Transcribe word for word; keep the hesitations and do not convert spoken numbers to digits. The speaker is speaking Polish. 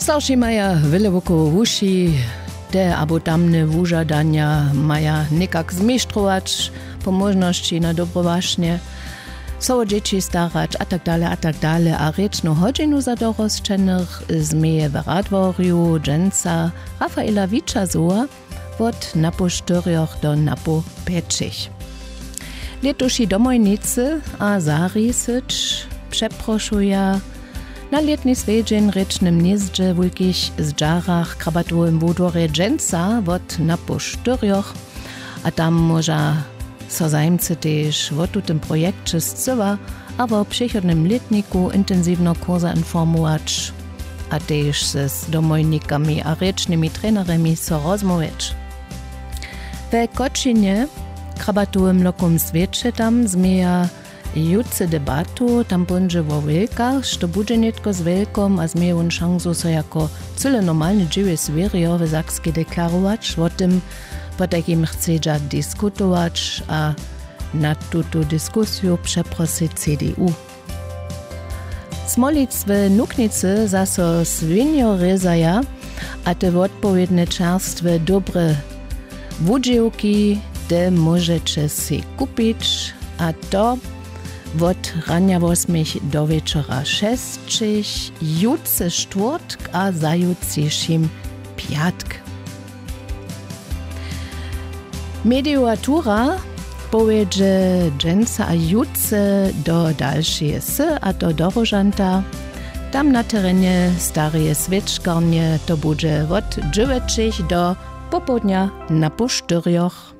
Starsi maja wiele wokół uši, te abo tamne wużadania maja nikak zmiesztrować po możności na dobrowaśnie, so dzieci starać, a tak dalej, a tak dalej, a ryczną hodzinu za dorosczenych zmieje w Radworju, dżęca Rafaela Wiczazowa od napo czterech do napo pięciu. Letuši domojnicy a zarisycz przeproszuja na letni swiedzień rycznym niezdźe wulkich zdżarach krabatowym wodorze dżęca od napo czterech, a tam może so zajmcy też o tym projekcie zcywa, a w przychodnym letniku intensywno kursa informować, a też z domojnikami a rycznymi trenerami so rozmawiać. W Koczynie, krabatowym lokum świecie tam zmieja jutce debatu, tam będzie wo wielkach, što bude netko z wielkom, a zmieje on šansu so jako cyle normalny džive sverijo w Sakskiej deklarować o tym, po takim chcedza diskutować, a na tuto dyskusję przeprosić C D U. Smolic w Nuknicy zaso swinio rezaja, a te odpowiedne czerstwe dobre wódziłki, te możecie si kupić, a to od rania osmich do wieczora sześciu, jutce czwartk a zajutrzejszym piatk. Mediatura powiedzie dżęca a jutce do dalszej sy, a do dorożanta. Tam na terenie starej świeczkarnie to będzie od dziewięciu do popołudnia na po czterech.